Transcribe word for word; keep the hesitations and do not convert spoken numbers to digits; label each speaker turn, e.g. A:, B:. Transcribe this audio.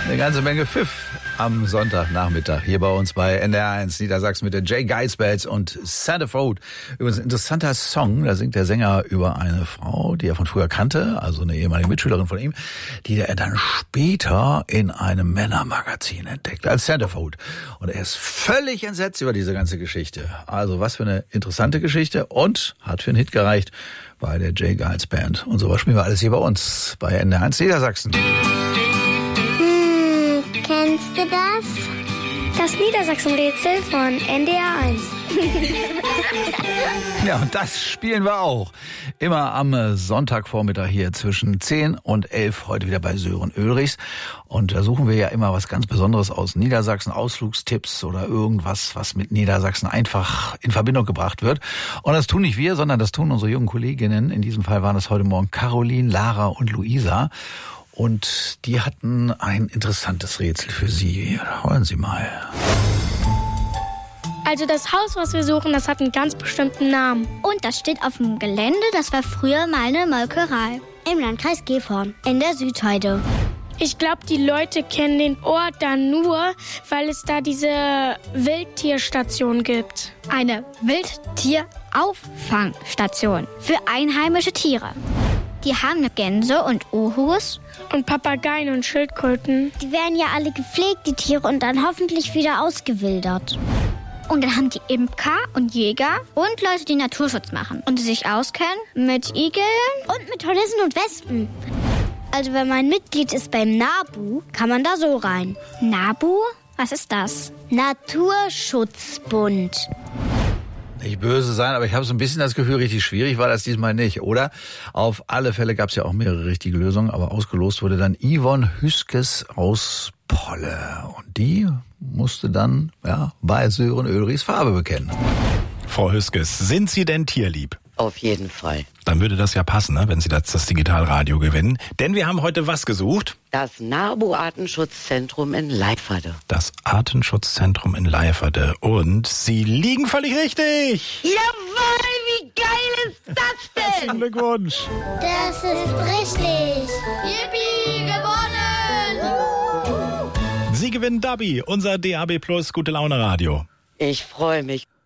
A: Eine ganze Menge Pfiff am Sonntagnachmittag hier bei uns bei N D R eins Niedersachsen mit den Jay Geisbells und Centerfold. Übrigens ein interessanter Song, da singt der Sänger über eine Frau, die er von früher kannte, also eine ehemalige Mitschülerin von ihm, die er dann später in einem Männermagazin entdeckt, als Centerfold. Und er ist völlig entsetzt über diese ganze Geschichte. Also was für eine interessante Geschichte und hat für einen Hit gereicht bei der Jay Geils Band. Und sowas spielen wir alles hier bei uns bei N D R eins Niedersachsen.
B: Kennst du das?
C: Das Niedersachsen-Rätsel von N D R eins.
A: Ja, und das spielen wir auch. Immer am Sonntagvormittag hier zwischen zehn und elf, heute wieder bei Sören Ulrichs. Und da suchen wir ja immer was ganz Besonderes aus Niedersachsen, Ausflugstipps oder irgendwas, was mit Niedersachsen einfach in Verbindung gebracht wird. Und das tun nicht wir, sondern das tun unsere jungen Kolleginnen. In diesem Fall waren es heute Morgen Caroline, Lara und Luisa. Und die hatten ein interessantes Rätsel für Sie. Hören Sie mal.
C: Also das Haus, was wir suchen, das hat einen ganz bestimmten Namen.
B: Und das steht auf dem Gelände, das war früher mal eine Molkerei. Im Landkreis Gifhorn, in der Südheide.
C: Ich glaube, die Leute kennen den Ort dann nur, weil es da diese Wildtierstation gibt.
B: Eine Wildtierauffangstation für einheimische Tiere. Die haben Gänse und Uhus.
C: Und Papageien und Schildkröten.
B: Die werden ja alle gepflegt, die Tiere, und dann hoffentlich wieder ausgewildert. Und dann haben die Imker und Jäger und Leute, die Naturschutz machen und die sich auskennen mit Igeln und mit Hornissen und Wespen. Also wenn man Mitglied ist beim NABU, kann man da so rein. NABU? Was ist das? Naturschutzbund.
A: Nicht böse sein, aber ich habe so ein bisschen das Gefühl, richtig schwierig war das diesmal nicht, oder? Auf alle Fälle gab es ja auch mehrere richtige Lösungen, aber ausgelost wurde dann Yvonne Hüskes aus Polle. Und die musste dann ja bei Sören Ulrichs Farbe bekennen.
D: Frau Hüskes, sind Sie denn tierlieb?
E: Auf jeden Fall.
D: Dann würde das ja passen, ne, wenn Sie das, das Digitalradio gewinnen. Denn wir haben heute was gesucht?
E: Das NABU-Artenschutzzentrum in Leiferde.
D: Das Artenschutzzentrum in Leiferde. Und Sie liegen völlig richtig.
E: Jawohl, wie geil ist das denn?
D: Herzlichen Glückwunsch.
B: Das ist richtig.
F: Yippie, gewonnen!
D: Sie gewinnen Dabi, unser D A B Plus Gute Laune Radio.
E: Ich freue mich.